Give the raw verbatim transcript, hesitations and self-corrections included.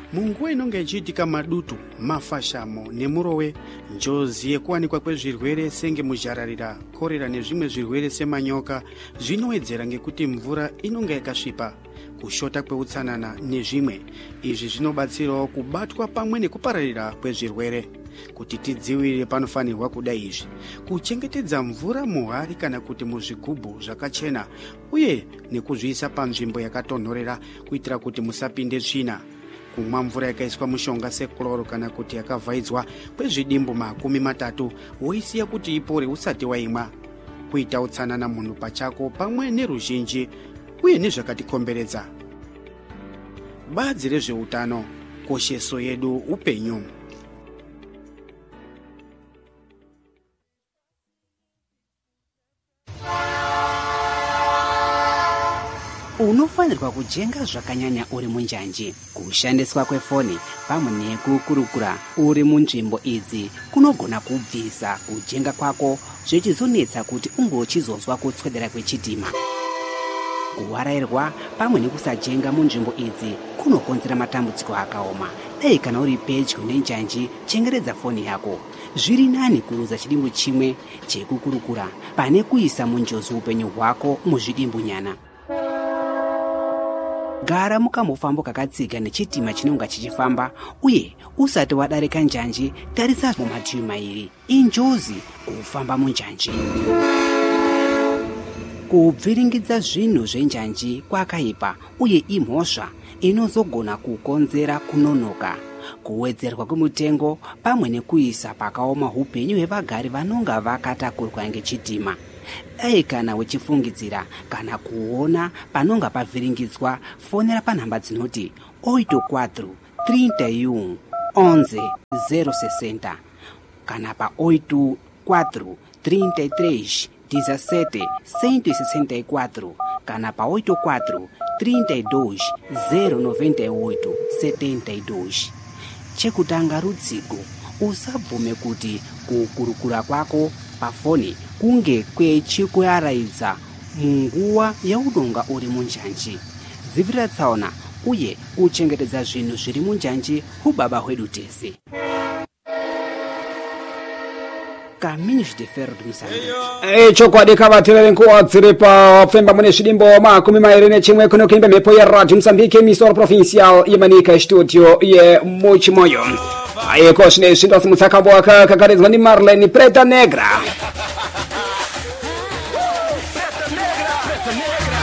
munguwa inonga ichiitika madutu, mafashamo nemurowe, njozi yekuwanikwa kwezvirwere senge muzhararira, korera nezvimwe zvirwere semanyoka zvinowedzera ngekuti mvura inonga yakasvipa, kushota kweutsanana nezvimwe. Izvi zvinobatsirawo kubatwa pamwe nekupararira kwezvirwere. Kuti tidzivirire panofanirwa kuda izvi: kuchengetedza mvura muhari kana kuti muzvigubhu zvakachena, uye nekuzviisa panzvimbo yakatonhorera kuitira kuti musapinde tsvina. Kumwa mvura yakaiswa mushonga sekloro kana kuti yakavhaidzwa kwezvidimbu makumi matatu woisiya kuti ipore usati waimwa. Kuita utsanana munhu pachako pamwe neruzhinji uye nezvakatikomberedza. Bazi rezveutano, kosheso yedu upenyu. Unofanirwa kujenga zvakanyanya uri munjanji. Kushandiswa kwefoni pamwe nekukurukura uri munzvimbo idzi kunogona kubvisa kujenga kwako zvichizonetsa kuti unge uchizozwa kutswedera kwechitima. Kuwarairwa pamwe nekusajenga munzvimbo idzi kunokonzera matambudziko akaoma. Dai kana uri pedyo nenjanji, chengeredza foni yako. Zviri nani kuruza chidimbu chimwe chekukurukura pane kuisa munjodzi upenyu hwako muzvidimbu nyana. Gara mukamufambo kakatsika nechitima chinonga chichifamba, uye usati wadarika njanji tarisa mumativi mairi. Injozi kufamba munjanji. Kubviringidza zvinhu zvenjanji kwakaipa uye imhosva inozogona kukonzera kunonoka, kuwedzerwa kwemutengo pamwe nekuisa pakaoma upenyu hwevagari vanonga vakatakurwa ngechitima. Dai kana uchifungidzira kana kuona panonga pavhiringidzwa, fonera panhamba dzinoti oito quatro trinta e um onze zero sessenta kana pa oito quatro trinta e três dezessete cento e sessenta e quatro kana pa oito quatro trinta e dois zero noventa e oito setenta e dois. Chekutanga rudzigo, usabvume kuti kukurukura kwako pafoni kunge kwechikuaraidza munguwa yaunonga uri munjanji. Dzivirira tsaona uye uchengetedza zvinhu zviri munjanji ubaba hwedu tese. Caminhos de Ferro de Moçambique. Chokwadi kavatirere nkuwa dziri pafemba mune zvidimbo makumi mairi nechimwe kuno kuimba mhepo yeRadio Moçambique, emisora provincial yemanika studio yemuchimoyo. Aye koshine zvinhu simutsakambo akagaridzwa ndi Marlene Preta Negra.